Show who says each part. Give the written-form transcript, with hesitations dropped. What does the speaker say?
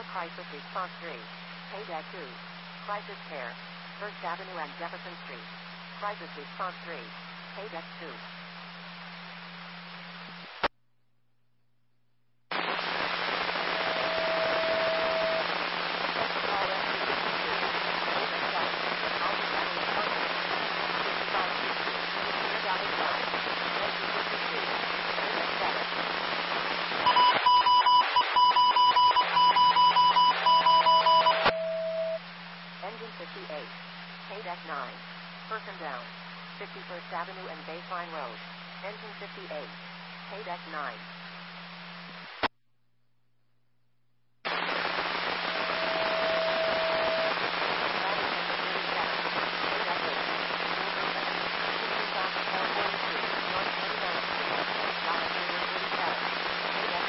Speaker 1: Crisis Response 3. Paydeck 2. Crisis Care. First Avenue and Jefferson Street. Crisis Response 3. Paydeck 2. Engine 58. Paydeck 9. Person down. 51st Avenue and Baseline Road. Engine 58. Paydeck 9.